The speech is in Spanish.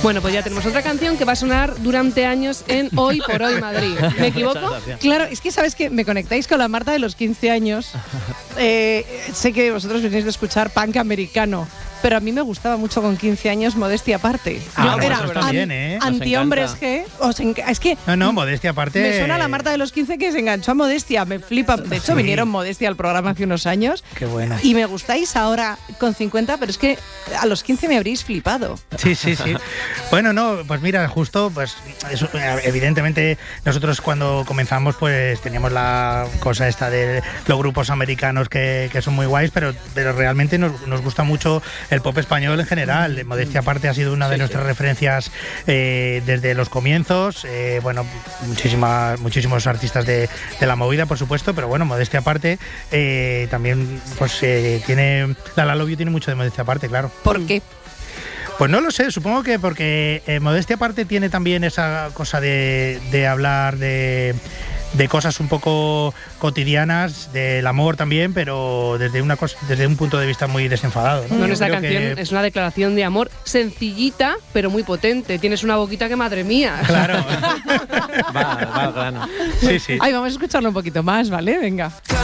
Bueno, pues ya tenemos otra canción que va a sonar durante años en Hoy por Hoy Madrid. ¿Me equivoco? Claro, es que sabes que me conectáis con la Marta de los 15 años. Sé que vosotros venís de escuchar punk americano, pero a mí me gustaba mucho con 15 años, Modestia Aparte. Ah, Yo era eso está bien, ¿eh? anti-hombres G. Es que No, Modestia Aparte. me suena la Marta de los 15 que se enganchó a Modestia. Me flipa. De hecho, vinieron Modestia al programa hace unos años. Qué buena. Y me gustáis ahora con 50, pero es que a los 15 me habréis flipado. Sí. Bueno, no, pues mira, justo, pues evidentemente nosotros cuando comenzamos pues teníamos la cosa esta de los grupos americanos que son muy guays, pero realmente nos gusta mucho el pop español en general. Modestia Aparte ha sido una de nuestras referencias desde los comienzos. Bueno, muchísimos artistas de la movida, por supuesto, pero bueno, Modestia Aparte también pues tiene... La Love You tiene mucho de Modestia Aparte, claro. ¿Por qué? Pues no lo sé, supongo que porque Modestia Aparte tiene también esa cosa de hablar de cosas un poco cotidianas, del amor también, pero desde un punto de vista muy desenfadado, ¿no? Bueno, esta canción es una declaración de amor sencillita, pero muy potente. Tienes una boquita que madre mía. Claro. Va al grano. Sí. Ay, vamos a escucharlo un poquito más, ¿vale? Venga.